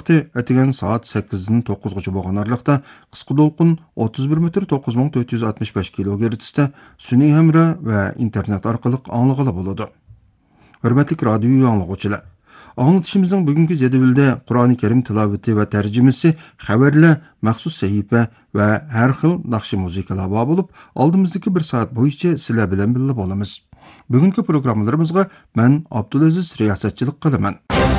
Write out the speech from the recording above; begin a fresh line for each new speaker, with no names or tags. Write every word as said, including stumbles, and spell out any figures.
vaqti etigen saat sekkizdan to'qqizgacha bo'lgan araliqda qisqa to'lqin o'ttiz bir metr to'qqiz ming to'rt yuz oltmish besh kilogertsda sun'iy hamra va internet orqali anglag'ili bo'ladi. Hurmatli radio anglag'uvchilar, anglitishimizning bugungi jadvalida Qur'oni Karim tilovati va tarjimasi, xabarlar, maxsus sahifa va har xil naqshi muzikalar bor bo'lib, oldimizdagi bir soat bo'yicha sizlar bilan birga bo'lamiz. Bugungi programmalarimizga men Abdulaziz riyosatchilik qilaman.